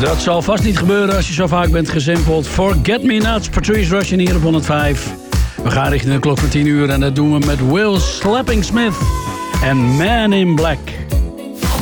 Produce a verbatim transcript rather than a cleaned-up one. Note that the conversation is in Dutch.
Dat zal vast niet gebeuren als je zo vaak bent gesampled. Forget Me Nots, Patrice Rushen hier op honderdvijf. We gaan richting de klok van tien uur en dat doen we met Will Slapping Smith en Man in Black.